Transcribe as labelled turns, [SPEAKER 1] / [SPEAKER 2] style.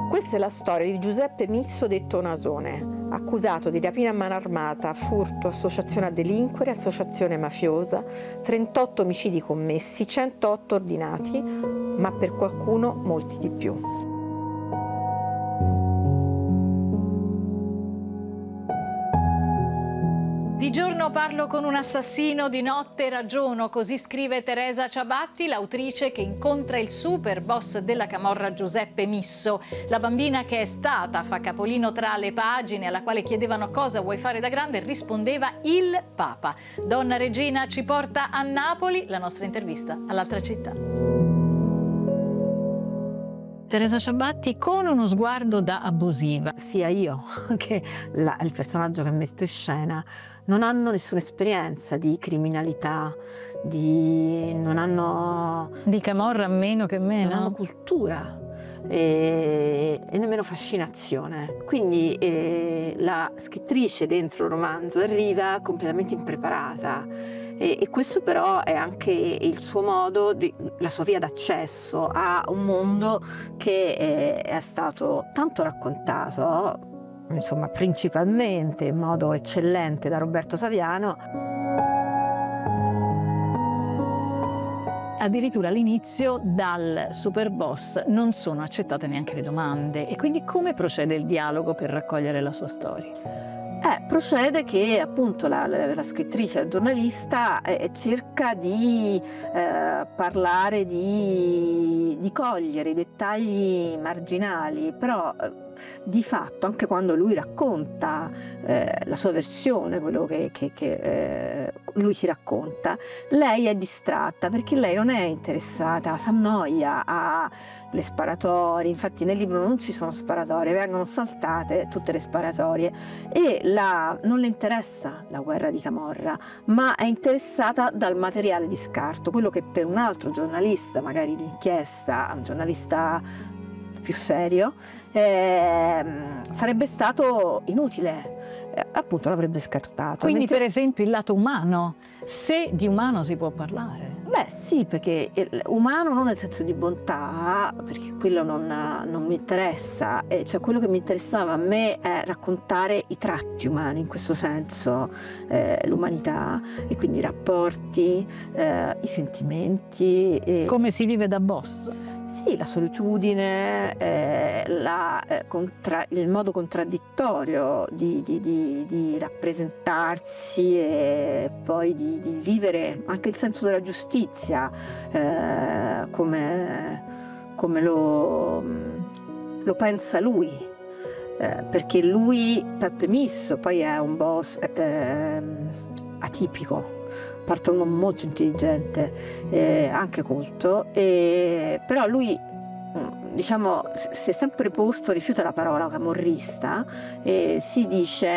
[SPEAKER 1] Questa è la storia di Giuseppe Misso detto Nasone, accusato di rapina a mano armata, furto, associazione a delinquere, associazione mafiosa, 38 omicidi commessi, 108 ordinati, ma per qualcuno molti di più.
[SPEAKER 2] Di giorno parlo con un assassino, di notte ragiono, così scrive Teresa Ciabatti, l'autrice che incontra il super boss della camorra Giuseppe Misso. La bambina che è stata fa capolino tra le pagine, alla quale chiedevano cosa vuoi fare da grande, rispondeva il Papa. Donna Regina ci porta a Napoli, la nostra intervista all'altra città. Teresa Ciabatti, con uno sguardo da abusiva.
[SPEAKER 1] Sia io che il personaggio che ho messo in scena non hanno nessuna esperienza di criminalità, non hanno...
[SPEAKER 2] Di camorra meno che meno.
[SPEAKER 1] Non hanno cultura e nemmeno fascinazione. Quindi la scrittrice dentro il romanzo arriva completamente impreparata. E questo però è anche il suo modo, la sua via d'accesso a un mondo che è stato tanto raccontato, insomma, principalmente in modo eccellente da Roberto Saviano.
[SPEAKER 2] Addirittura all'inizio dal superboss non sono accettate neanche le domande, e quindi come procede il dialogo per raccogliere la sua storia?
[SPEAKER 1] Procede che appunto la scrittrice, la giornalista cerca di parlare, di cogliere i dettagli marginali, però di fatto anche quando lui racconta la sua versione, quello che lui si racconta, lei è distratta perché lei non è interessata, si annoia alle sparatorie. Infatti nel libro non ci sono sparatorie, vengono saltate tutte le sparatorie e non le interessa la guerra di camorra, ma è interessata dal materiale di scarto, quello che per un altro giornalista, magari d'inchiesta, un giornalista più serio, sarebbe stato inutile, appunto l'avrebbe scartato.
[SPEAKER 2] Quindi per esempio il lato umano, se di umano si può parlare.
[SPEAKER 1] Beh sì, perché umano non nel senso di bontà, perché quello non mi interessa, cioè quello che mi interessava a me è raccontare i tratti umani, in questo senso l'umanità, e quindi i rapporti, i sentimenti.
[SPEAKER 2] Come si vive da boss?
[SPEAKER 1] Sì, la solitudine, il modo contraddittorio di rappresentarsi e poi di vivere anche il senso della giustizia, come lo pensa lui, perché lui, Peppe Misso, poi è un boss atipico. Parte un uomo molto intelligente, anche colto, però lui, diciamo, si è sempre posto, rifiuta la parola camorrista, si dice